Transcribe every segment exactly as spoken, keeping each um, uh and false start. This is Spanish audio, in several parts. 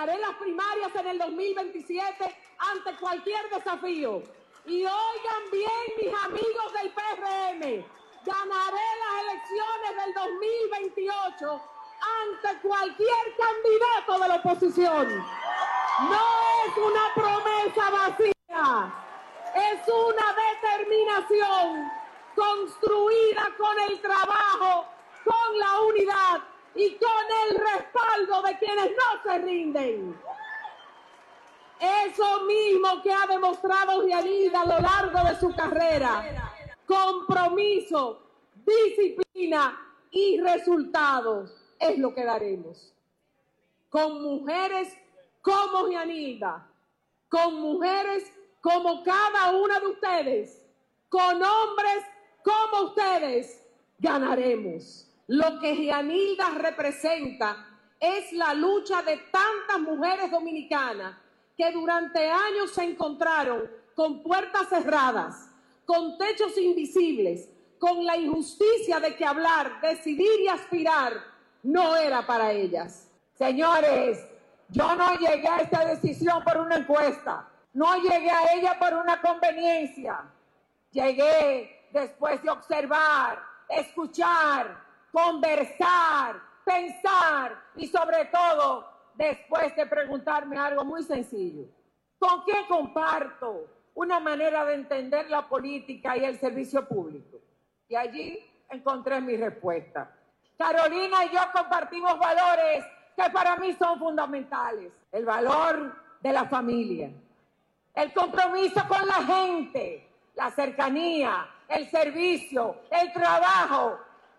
Ganaré las primarias en el dos mil veintisiete ante cualquier desafío. Y oigan bien, mis amigos del P R M, ganaré las elecciones del dos mil veintiocho ante cualquier candidato de la oposición. No es una promesa vacía, es una determinación construida con el trabajo, con la unidad y con el respaldo de quienes no se rinden. Eso mismo que ha demostrado Gianilda a lo largo de su carrera: compromiso, disciplina y resultados es lo que daremos. Con mujeres como Gianilda, con mujeres como cada una de ustedes, con hombres como ustedes, ganaremos. Lo que Gianilda representa es la lucha de tantas mujeres dominicanas que durante años se encontraron con puertas cerradas, con techos invisibles, con la injusticia de que hablar, decidir y aspirar no era para ellas. Señores, yo no llegué a esta decisión por una encuesta, no llegué a ella por una conveniencia, llegué después de observar, escuchar, conversar, pensar y sobre todo después de preguntarme algo muy sencillo: ¿con quién comparto una manera de entender la política y el servicio público? Y allí encontré mi respuesta. Carolina y yo compartimos valores que para mí son fundamentales: el valor de la familia, el compromiso con la gente, la cercanía, el servicio, el trabajo,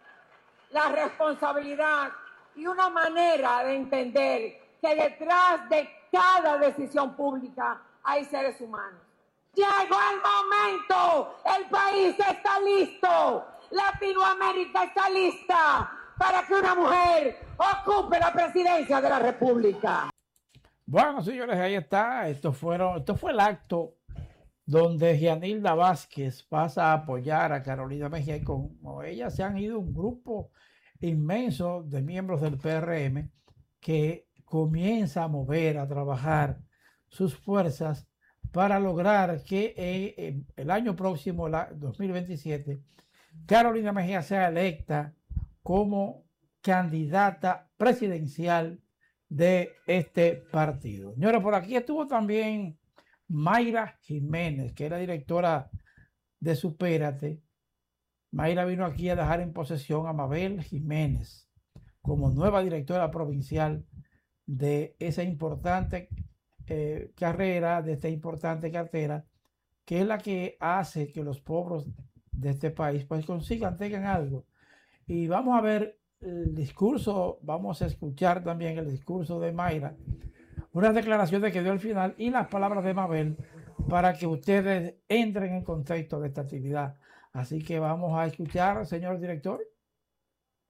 la responsabilidad y una manera de entender que detrás de cada decisión pública hay seres humanos. Llegó el momento, el país está listo, Latinoamérica está lista para que una mujer ocupe la presidencia de la República. Bueno, señores, ahí está. Esto, fueron, esto fue el acto donde Gianilda Vázquez pasa a apoyar a Carolina Mejía, y como ella se han ido un grupo inmenso de miembros del P R M que comienza a mover, a trabajar sus fuerzas para lograr que eh, eh, el año próximo, la dos mil veintisiete, Carolina Mejía sea electa como candidata presidencial de este partido. Señores, por aquí estuvo también Mayra Jiménez, que era directora de Supérate. Mayra vino aquí a dejar en posesión a Mabel Jiménez como nueva directora provincial de esa importante eh, carrera, de esta importante cartera, que es la que hace que los pobres de este país pues consigan, tengan algo. Y vamos a ver el discurso, vamos a escuchar también el discurso de Mayra, unas declaraciones que dio al final y las palabras de Mabel para que ustedes entren en contexto de esta actividad. Así que vamos a escuchar, señor director.